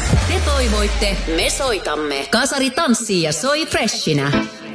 Te toivoitte, me soitamme. Kasari tanssii ja soi freshinä.